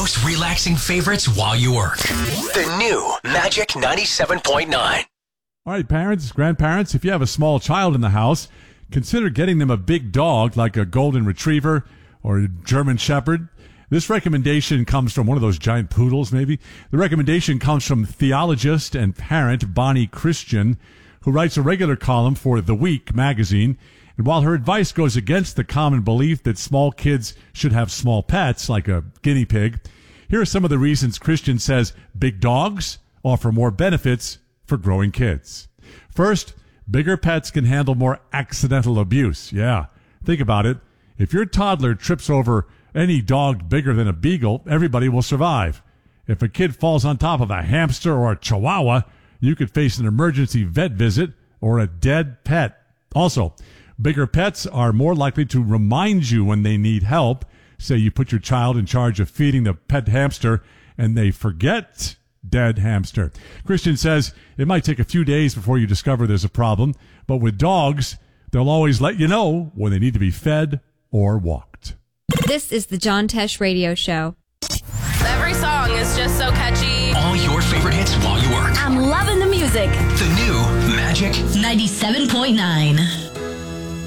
most relaxing favorites while you work. The new Magic 97.9. All right, parents, grandparents, if you have a small child in the house, consider getting them a big dog like a golden retriever or a German shepherd. This recommendation comes from one of those giant poodles, maybe. The recommendation comes from theologist and parent Bonnie Christian, who writes a regular column for The Week magazine. And while her advice goes against the common belief that small kids should have small pets, like a guinea pig, here are some of the reasons Christian says big dogs offer more benefits for growing kids. First, bigger pets can handle more accidental abuse. Yeah, think about it. If your toddler trips over any dog bigger than a beagle, everybody will survive. If a kid falls on top of a hamster or a chihuahua, you could face an emergency vet visit or a dead pet. Also, bigger pets are more likely to remind you when they need help. Say you put your child in charge of feeding the pet hamster and they forget dead hamster. Christian says it might take a few days before you discover there's a problem, but with dogs, they'll always let you know when they need to be fed or walked. This is the John Tesh Radio Show. Every song is just so catchy. All your favorite hits while you work. I'm loving the music. The new Magic 97.9.